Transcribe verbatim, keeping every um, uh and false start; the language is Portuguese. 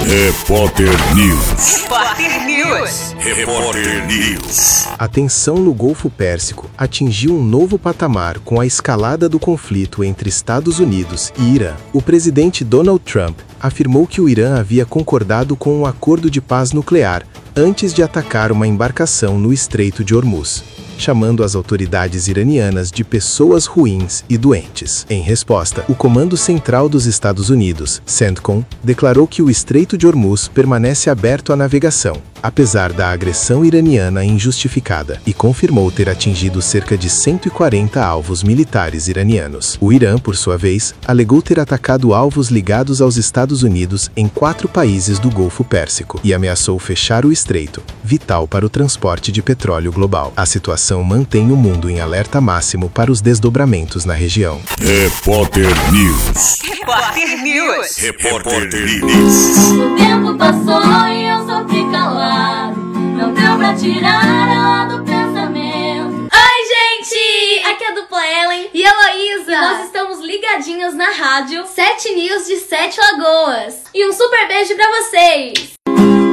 Repórter News. Repórter News. Repórter News. A tensão no Golfo Pérsico atingiu um novo patamar com a escalada do conflito entre Estados Unidos e Irã. O presidente Donald Trump afirmou que o Irã havia concordado com um acordo de paz nuclear antes de atacar uma embarcação no Estreito de Hormuz, chamando as autoridades iranianas de pessoas ruins e doentes. Em resposta, o Comando Central dos Estados Unidos, CENTCOM, declarou que o Estreito de Hormuz permanece aberto à navegação, apesar da agressão iraniana injustificada, e confirmou ter atingido cerca de cento e quarenta alvos militares iranianos. O Irã, por sua vez, alegou ter atacado alvos ligados aos Estados Unidos em quatro países do Golfo Pérsico e ameaçou fechar o estreito, vital para o transporte de petróleo global. A situação mantém o mundo em alerta máximo para os desdobramentos na região. Repórter News. Repórter News. Repórter News. O tempo passou e eu só fiquei calado. Não deu pra tirar ela do pensamento. Oi, gente! Aqui é a dupla Ellen e Heloísa. E nós estamos ligadinhos na rádio Sete News de Sete Lagoas. E um super beijo pra vocês!